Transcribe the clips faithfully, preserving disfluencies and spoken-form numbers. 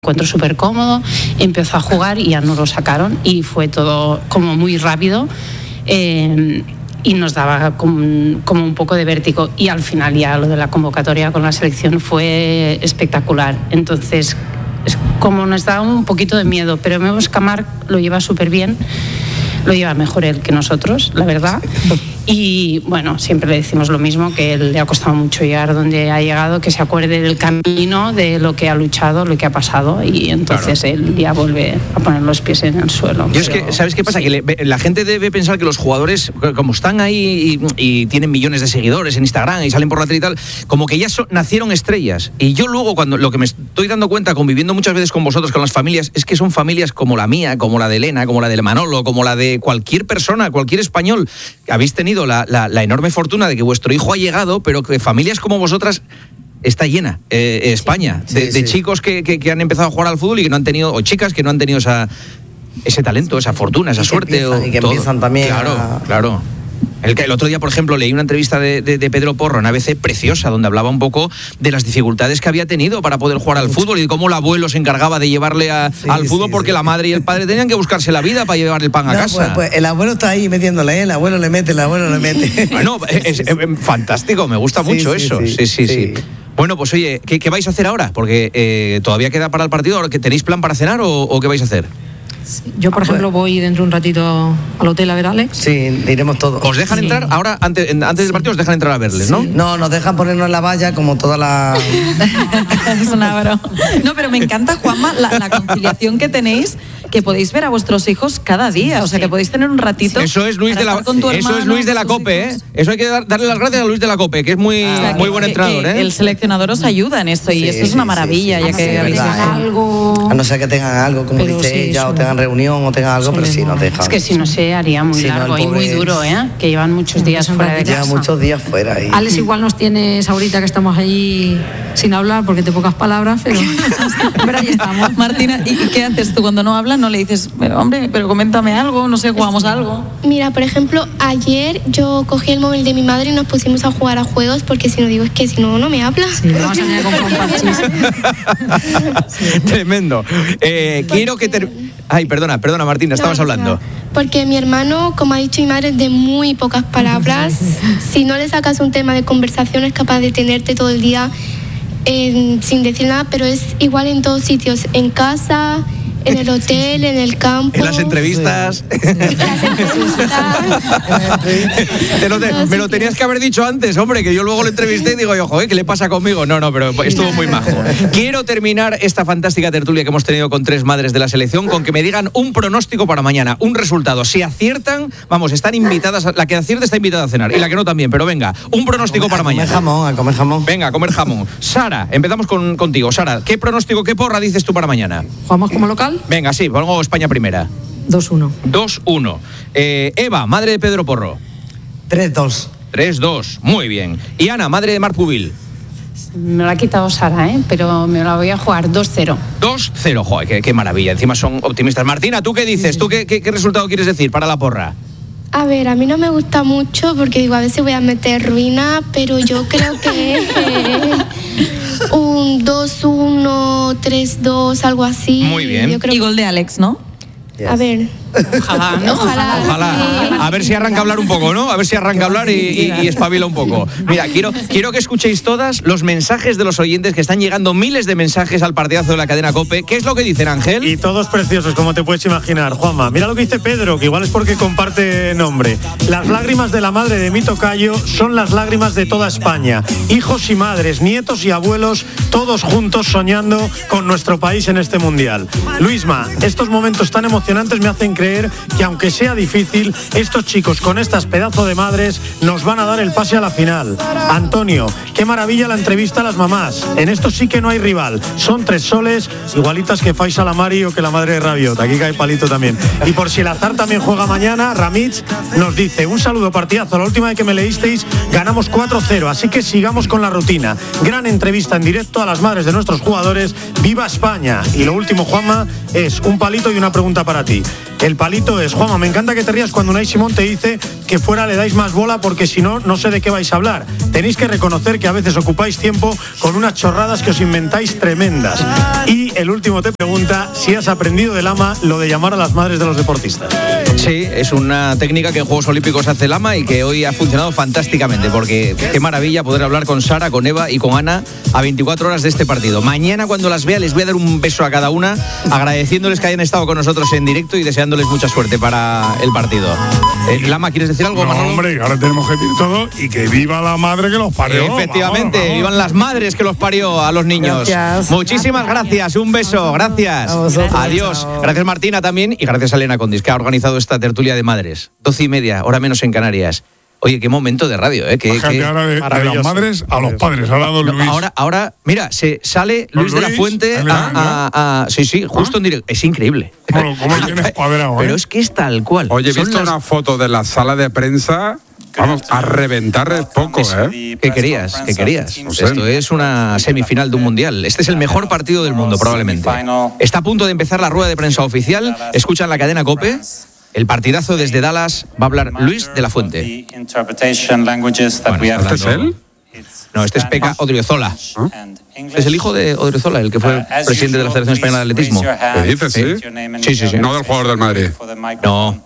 encuentro súper cómodo, empezó a jugar y ya nos lo sacaron y fue todo como muy rápido. Eh, y nos daba como, como un poco de vértigo, y al final ya lo de la convocatoria con la selección fue espectacular. Entonces es como nos daba un poquito de miedo, pero vemos que Amarc lo lleva súper bien, lo lleva mejor él que nosotros, la verdad. Y bueno, siempre le decimos lo mismo, que él le ha costado mucho llegar donde ha llegado, que se acuerde del camino, de lo que ha luchado, lo que ha pasado, y entonces claro, él ya vuelve a poner los pies en el suelo. Yo es que, ¿sabes qué pasa? Sí. Que le, la gente debe pensar que los jugadores, como están ahí y, y tienen millones de seguidores en Instagram y salen por la tele y tal, como que ya so, nacieron estrellas. Y yo luego, cuando lo que me estoy dando cuenta, conviviendo muchas veces con vosotros, con las familias, es que son familias como la mía, como la de Elena, como la de Manolo, como la de cualquier persona, cualquier español. Habéis tenido La, la, la enorme fortuna de que vuestro hijo ha llegado, pero que familias como vosotras está llena, eh, España, sí, de, sí, de sí. chicos que, que, que han empezado a jugar al fútbol y que no han tenido, o chicas que no han tenido esa, ese talento, esa fortuna, esa y suerte. Que empiezan, o y que todo. empiezan también. Claro, a... claro. El, el otro día, por ejemplo, leí una entrevista de, de, de Pedro Porro en A B C preciosa, donde hablaba un poco de las dificultades que había tenido para poder jugar al fútbol y de cómo el abuelo se encargaba de llevarle a, sí, al fútbol sí, porque sí. la madre y el padre tenían que buscarse la vida para llevar el pan a no, casa. Pues, pues el abuelo está ahí metiéndole, ¿eh? El abuelo le mete, el abuelo le mete. Bueno, es, es, es fantástico, me gusta sí, mucho sí, eso. Sí sí sí, sí, sí. Bueno, pues oye, ¿qué, qué vais a hacer ahora? Porque eh, todavía queda para el partido. ¿Tenéis plan para cenar o, o qué vais a hacer? Yo, por ejemplo, voy dentro de un ratito al hotel a ver a Alex. Sí, iremos todos. ¿Os dejan sí. entrar? Ahora, antes, antes del partido, os dejan entrar a verles, sí. ¿no? No, nos dejan ponernos en la valla como toda la... Es una broma. No, pero me encanta, Juanma, la, la conciliación que tenéis, que podéis ver a vuestros hijos cada día. O sea, que podéis tener un ratito. Eso es Luis de la hermano, Eso es Luis de la Cope, ¿eh? Eso hay que dar, darle las gracias a Luis de la Cope, que es muy, ah, o sea, muy que, buen entrenador, que ¿eh? El seleccionador os ayuda en esto y sí, esto es una maravilla, sí, sí, ya que habéis algo. A no ser que tengan algo, como pero dice sí, ella, o tengan reunión, o tengan algo, pero sí nos dejan. Es que si no se haría muy sí, largo no, y muy duro, ¿eh? Que llevan muchos días fuera de casa. Llevan muchos días fuera. Y... Alex igual nos tienes ahorita que estamos allí sin hablar porque te pocas palabras, pero, pero ahí estamos. Martina, ¿y qué haces tú cuando no hablas? ¿No le dices, pero, hombre, pero coméntame algo, no sé, jugamos algo? Mira, por ejemplo, ayer yo cogí el móvil de mi madre y nos pusimos a jugar a juegos porque si no digo, es que si no, no me habla. Sí, vamos a tener con parchís. Tremendo. Eh, quiero que... Ter... Ay, perdona, perdona, Martina, estabas no, hablando. No. Porque mi hermano, como ha dicho mi madre, es de muy pocas palabras. Si no le sacas un tema de conversación, es capaz de tenerte todo el día eh, sin decir nada, pero es igual en todos sitios, en casa, en el hotel, en el campo. En las entrevistas. Sí. En las entrevistas. Te lo te, me lo tenías que haber dicho antes, hombre, que yo luego lo entrevisté y digo, yo, joder, ¿qué le pasa conmigo? No, no, pero estuvo muy majo. Quiero terminar esta fantástica tertulia que hemos tenido con tres madres de la selección con que me digan un pronóstico para mañana, un resultado. Si aciertan, vamos, están invitadas, la que acierte está invitada a cenar y la que no también, pero venga, un pronóstico a comer, para mañana. A comer jamón, a comer jamón. Venga, a comer jamón. Sara, empezamos con, contigo. Sara, ¿qué pronóstico, qué porra dices tú para mañana? ¿Jugamos como local? Venga, sí, pongo España primera. dos uno. dos uno. Eh, Eva, madre de Pedro Porro. tres dos. tres dos, muy bien. Y Ana, madre de Marc Pubil. Me lo ha quitado Sara, ¿eh? Pero me la voy a jugar dos cero. dos cero, joder, qué, qué maravilla. Encima son optimistas. Martina, ¿tú qué dices? ¿Tú qué, qué, qué resultado quieres decir para la porra? A ver, a mí no me gusta mucho porque digo, a veces voy a meter ruina, pero yo creo que eh, un dos uno, tres dos, algo así. Muy bien. Yo creo y gol de Alex, ¿no? Yes. A ver. Ojalá, ¿no? Ojalá. Ojalá. Sí. A ver si arranca a hablar un poco, ¿no? A ver si arranca a hablar y, y, y espabila un poco. Mira, quiero, quiero que escuchéis todas los mensajes de los oyentes que están llegando, miles de mensajes al partidazo de la cadena COPE. ¿Qué es lo que dicen, Ángel? Y todos preciosos, como te puedes imaginar. Juanma, mira lo que dice Pedro, que igual es porque comparte nombre. Las lágrimas de la madre de mi tocayo son las lágrimas de toda España. Hijos y madres, nietos y abuelos, todos juntos soñando con nuestro país en este mundial. Luisma, estos momentos tan emocionantes me hacen creer que aunque sea difícil, estos chicos con estas pedazos de madres nos van a dar el pase a la final. Antonio, qué maravilla la entrevista a las mamás. En esto sí que no hay rival. Son tres soles, igualitas que Faisal Amari o que la madre de Rabiot. Aquí cae palito también. Y por si el azar también juega mañana, Ramich nos dice, un saludo, partidazo. La última vez que me leísteis ganamos cuatro cero, así que sigamos con la rutina. Gran entrevista en directo a las madres de nuestros jugadores. ¡Viva España! Y lo último, Juanma, es un palito y una pregunta para ti. El palito es, Juanma, me encanta que te rías cuando Unai Simón te dice que fuera le dais más bola porque si no, no sé de qué vais a hablar. Tenéis que reconocer que a veces ocupáis tiempo con unas chorradas que os inventáis tremendas. Y el último te pregunta si has aprendido del ama lo de llamar a las madres de los deportistas. Sí, es una técnica que en Juegos Olímpicos hace el ama y que hoy ha funcionado fantásticamente, porque qué maravilla poder hablar con Sara, con Eva y con Ana a veinticuatro horas de este partido. Mañana, cuando las vea, les voy a dar un beso a cada una, agradeciéndoles que hayan estado con nosotros en directo y deseándoles mucha suerte para el partido. Eh, Lama, ¿quieres decir algo, No, Manolo? hombre, ahora tenemos que decir todo y que viva la madre que los parió. Efectivamente, vamos, vamos. vivan las madres que los parió a los niños. Gracias. Muchísimas gracias, un beso, gracias. A vosotros. Adiós. Chao. Gracias, Martina, también, y gracias a Elena Condis, que ha organizado esta tertulia de madres. Doce y media, hora menos en Canarias. Oye, qué momento de radio, ¿eh? Qué, Fíjate qué... ahora de, de las madres a los padres. Ahora don No, Luis. ahora, ahora, mira, se sale Luis, Luis, de la Fuente a, ¿verdad? a- a- sí, sí, justo en directo. Es increíble. ¿Cómo, cómo lo tienes cuadrado, Pero eh? es que es tal cual. Oye, he Son visto las- una foto de la sala de prensa. Vamos, a reventar es poco, ¿eh? ¿Qué querías? ¿Qué querías? No sé. Esto es una semifinal de un mundial. Este es el mejor partido del mundo, probablemente. Está a punto de empezar la rueda de prensa oficial. Escuchan la cadena COPE. El partidazo desde Dallas va a hablar Luis de la Fuente. Bueno, está ¿Este es hablando- él? No, este es Pekka Odriozola. Es el hijo de Odriozola, el que fue presidente de la Federación Española de Atletismo. ¿Qué dices, sí? Sí, sí, sí. No del jugador del Madrid. No.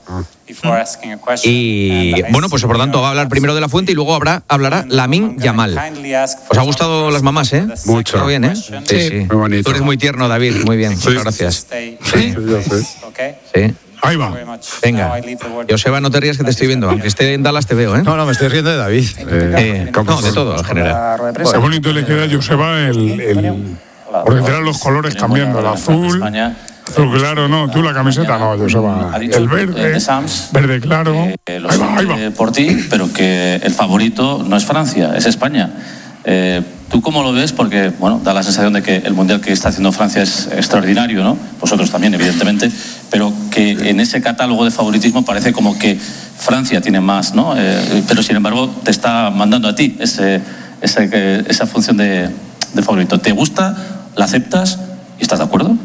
Y bueno, pues por lo tanto va a hablar primero de la Fuente y luego habrá, hablará Lamine Yamal. ¿Os ha gustado las mamás, eh? Mucho. Está bien, ¿eh? Sí, sí. Muy bonito. Tú eres muy tierno, David. Muy bien, muchas gracias. Sí, Ya sé. sí. Ahí va. Venga. Joseba, no te rías que te estoy viendo. Aunque esté en Dallas te veo, ¿eh? No, no, me estoy riendo de David. Eh, no, de todo en general. Qué bonito le queda a Joseba el, el. Porque tendrán los colores cambiando. El azul. Azul claro, no. Tú la camiseta no, Joseba. El verde. Verde claro. Eh, lo Ahí va, ahí va. siento por ti, pero que el favorito no es Francia, es España. Eh, ¿Tú cómo lo ves? Porque, bueno, da la sensación de que el Mundial que está haciendo Francia es extraordinario, ¿no? Vosotros también, evidentemente, pero que en ese catálogo de favoritismo parece como que Francia tiene más, ¿no? Eh, pero, sin embargo, te está mandando a ti ese, ese, que- esa función de, de favorito. ¿Te gusta? ¿La aceptas? ¿Y estás de acuerdo?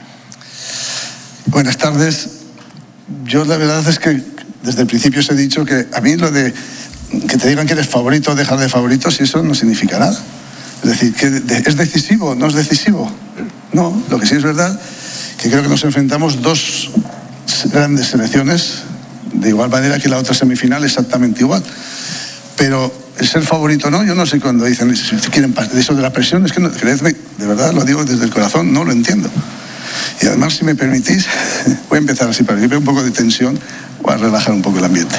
Buenas tardes. Yo la verdad es que desde el principio os he dicho que a mí lo de que te digan que eres favorito o dejar de favoritos, eso no significa nada. Es decir, que de- es decisivo, no es decisivo. No, lo que sí es verdad que creo que nos enfrentamos dos grandes selecciones de igual manera que la otra semifinal exactamente igual. Pero el ser favorito no, yo no sé cuando dicen si quieren de eso de la presión, es que no, creedme, de verdad lo digo desde el corazón, no lo entiendo. Y además, si me permitís, voy a empezar así para que vea un poco de tensión, voy a relajar un poco el ambiente.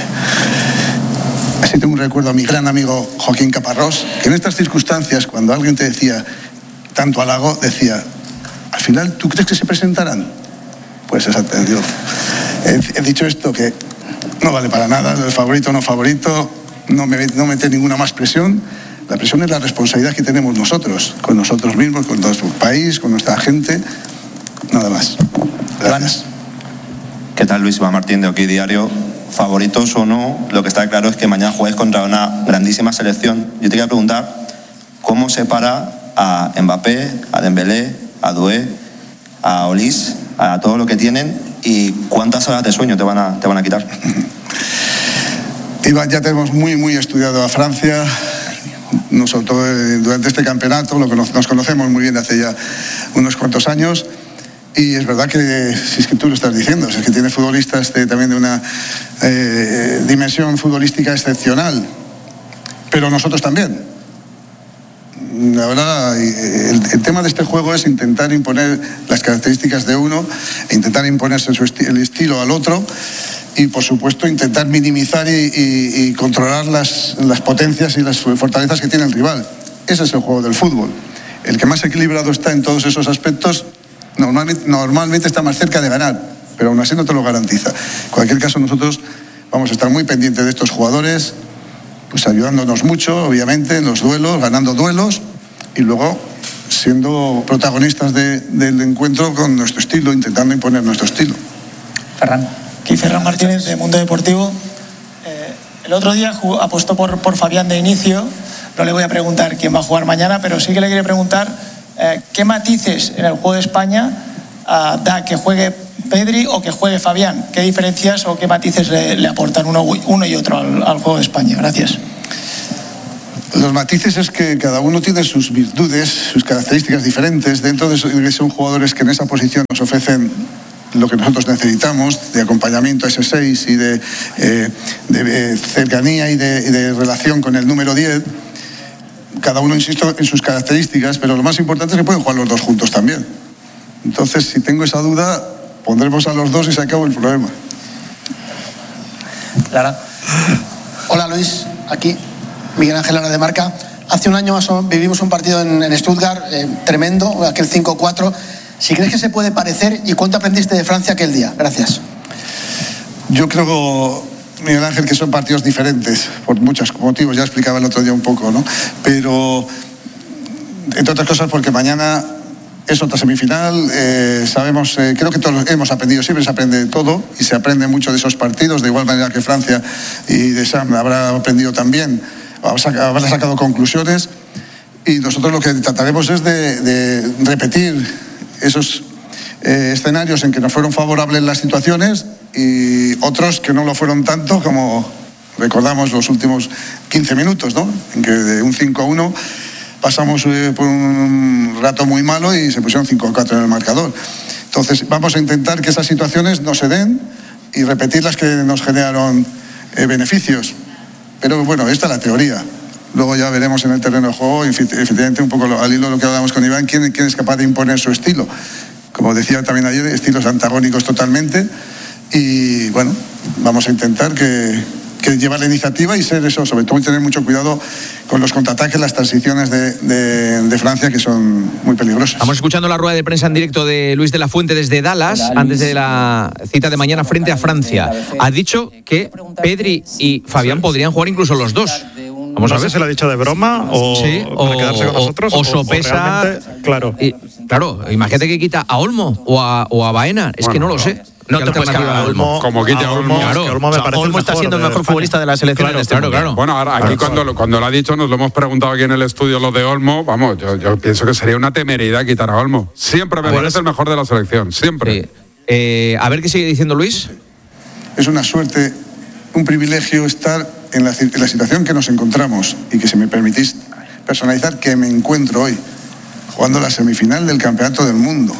Así tengo un recuerdo a mi gran amigo Joaquín Caparrós, que en estas circunstancias, cuando alguien te decía tanto halago, decía, al final, ¿tú crees que se presentarán? Pues exactamente, yo he, he dicho esto, que no vale para nada, el favorito o no favorito, no me no meter ninguna más presión. La presión es la responsabilidad que tenemos nosotros, con nosotros mismos, con nuestro país, con nuestra gente, nada más. Gracias. ¿Qué tal, Luis Iván Martín de Aquí Diario? Favoritos o no, lo que está claro es que mañana juegues contra una grandísima selección. Yo te quería preguntar, ¿cómo separa a Mbappé, a Dembélé, a Doué, a Olís, a todo lo que tienen y cuántas horas de sueño te van a, te van a quitar? Iván, ya tenemos muy, muy estudiado a Francia. Nosotros, eh, durante este campeonato, lo cono- nos conocemos muy bien hace ya unos cuantos años. Y es verdad que, si es que tú lo estás diciendo, es que tiene futbolistas de- también de una eh, dimensión futbolística excepcional. Pero nosotros también. Ahora, eh, el, el tema de este juego es intentar imponer las características de uno, e intentar imponerse su esti- el estilo al otro y, por supuesto, intentar minimizar y, y- y controlar las, las potencias y las fortalezas que tiene el rival. Ese es el juego del fútbol. El que más equilibrado está en todos esos aspectos normalmente, normalmente está más cerca de ganar, pero aún así no te lo garantiza. En cualquier caso, nosotros vamos a estar muy pendientes de estos jugadores, pues ayudándonos mucho, obviamente, en los duelos, ganando duelos y luego siendo protagonistas de- del encuentro con nuestro estilo, intentando imponer nuestro estilo. Ferran. Aquí Ferran Martínez de Mundo Deportivo. Eh, el otro día jugó- apostó por, por Fabián de inicio. No le voy a preguntar quién va a jugar mañana, pero sí que le quiero preguntar eh, qué matices en el juego de España ah, da que juegue Pedri o que juegue Fabián? ¿Qué diferencias o qué matices le, le aportan uno, uno y otro al, al juego de España? Gracias. Los matices es que cada uno tiene sus virtudes, sus características diferentes. Dentro de eso, son jugadores que en esa posición nos ofrecen lo que nosotros necesitamos, de acompañamiento a ese seis y de, eh, de cercanía y de, de relación con el número diez. Cada uno, insisto, en sus características, pero lo más importante es que pueden jugar los dos juntos también. Entonces, si tengo esa duda, pondremos a los dos y se acabó el problema. Lara. Hola Luis, aquí Miguel Ángel Lara de Marca. Hace un año vivimos un partido en, en Stuttgart eh, tremendo, aquel cinco cuatro. Si crees que se puede parecer, ¿y cuánto aprendiste de Francia aquel día? Gracias. Yo creo, Miguel Ángel, que son partidos diferentes, por muchos motivos, ya explicaba el otro día un poco, ¿no? Pero, entre otras cosas, porque mañana es otra semifinal, eh, sabemos, eh, creo que todos hemos aprendido, siempre se aprende de todo, y se aprende mucho de esos partidos, de igual manera que Francia y de Sam habrá aprendido también, habrá sacado conclusiones, y nosotros lo que trataremos es de, de repetir esos eh, escenarios en que nos fueron favorables las situaciones y otros que no lo fueron tanto, como recordamos los últimos quince minutos, ¿no? En que de un cinco a uno pasamos eh, por un rato muy malo y se pusieron cinco a cuatro en el marcador. Entonces vamos a intentar que esas situaciones no se den y repetir las que nos generaron eh, beneficios. Pero bueno, esta es la teoría. Luego ya veremos en el terreno de juego, efectivamente, un poco al hilo de lo que hablábamos con Iván, quién, quién es capaz de imponer su estilo. Como decía también ayer, estilos antagónicos totalmente. Y bueno, vamos a intentar que, que llevar la iniciativa y ser eso, sobre todo tener mucho cuidado con los contraataques, las transiciones de, de, de Francia, que son muy peligrosas. Estamos escuchando la rueda de prensa en directo de Luis de la Fuente desde Dallas, Hola, antes de la cita de mañana frente a Francia. Ha dicho que Pedri y Fabián podrían jugar incluso los dos. Vamos no a ver si se lo ha dicho de broma o sí, para quedarse con nosotros. O, o sopesa. O claro. Y, claro, imagínate que quita a Olmo o a, o a Baena. Es bueno, que no lo sé. No te puedes quedar a Olmo. Como quite a Olmo. Claro, Olmo, me o sea, Olmo está siendo el mejor futbolista de la selección claro, en este claro, claro. Bueno, ahora aquí claro, cuando, cuando lo ha dicho, nos lo hemos preguntado aquí en el estudio lo de Olmo. Vamos, yo, yo pienso que sería una temeridad quitar a Olmo. Siempre me parece el mejor de la selección. Siempre. Sí. Eh, a ver qué sigue diciendo Luis. Es una suerte, un privilegio estar en la, en la situación que nos encontramos y que, si me permitís personalizar, que me encuentro hoy jugando la semifinal del Campeonato del Mundo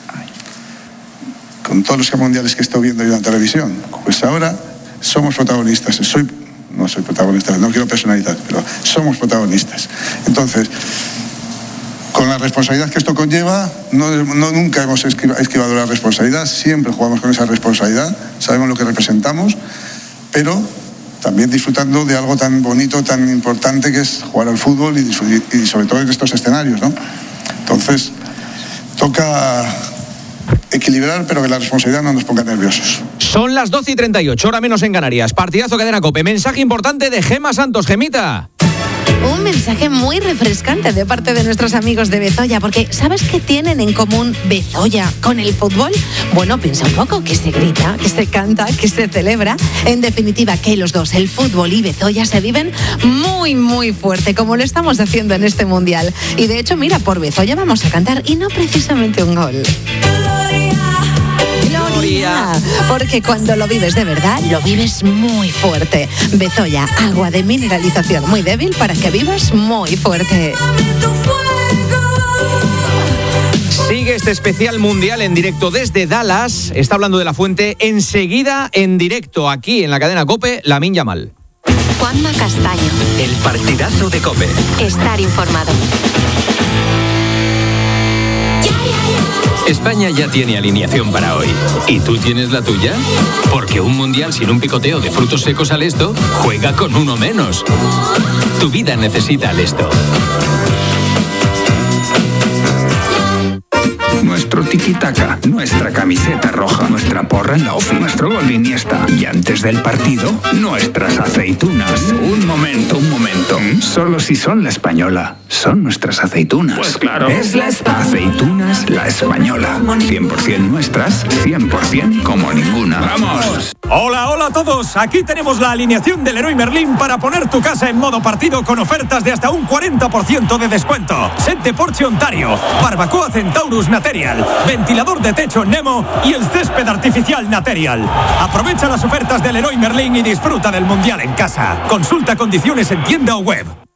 con todos los mundiales que estoy viendo yo en la televisión. Pues ahora somos protagonistas. Soy, no soy protagonista, no quiero personalizar, pero somos protagonistas. Entonces, con la responsabilidad que esto conlleva, no, no nunca hemos esquivado la responsabilidad, siempre jugamos con esa responsabilidad, sabemos lo que representamos, pero también disfrutando de algo tan bonito, tan importante, que es jugar al fútbol y, y sobre todo en estos escenarios, ¿no? Entonces, toca equilibrar, pero que la responsabilidad no nos ponga nerviosos. Son las doce y treinta y ocho, hora menos en Canarias. Partidazo Cadena COPE. Mensaje importante de Gema Santos. Gemita. Un mensaje muy refrescante de parte de nuestros amigos de Bezoya, porque ¿sabes qué tienen en común Bezoya con el fútbol? Bueno, piensa un poco, que se grita, que se canta, que se celebra. En definitiva, que los dos, el fútbol y Bezoya, se viven muy, muy fuerte, como lo estamos haciendo en este Mundial. Y de hecho, mira, por Bezoya vamos a cantar, y no precisamente un gol. Gloria, porque cuando lo vives de verdad, lo vives muy fuerte. Bezoya, agua de mineralización muy débil para que vivas muy fuerte. Sigue este especial mundial en directo desde Dallas. Está hablando de la Fuente. Enseguida, en directo, aquí en la cadena COPE, Lamine Yamal. Juanma Castaño. El partidazo de COPE. Estar informado. España ya tiene alineación para hoy. ¿Y tú tienes la tuya? Porque un mundial sin un picoteo de frutos secos al Esto juega con uno menos. Tu vida necesita al Esto. Nuestro tiki-taka, nuestra camiseta roja, nuestra porra en la ofi, nuestro gol de Iniesta. Y antes del partido, nuestras aceitunas. Un momento, un momento. Solo si son la española, son nuestras aceitunas. Pues claro. Es la aceitunas La Española. cien por ciento nuestras, cien por ciento como ninguna. ¡Vamos! Hola, hola a todos. Aquí tenemos la alineación del Leroy Merlin para poner tu casa en modo partido con ofertas de hasta un cuarenta por ciento de descuento. Set de Porsche Ontario, Barbacoa Centaurus Material, ventilador de techo Nemo y el césped artificial Naterial. Aprovecha las ofertas del Leroy Merlin y disfruta del Mundial en casa. Consulta condiciones en tienda o web.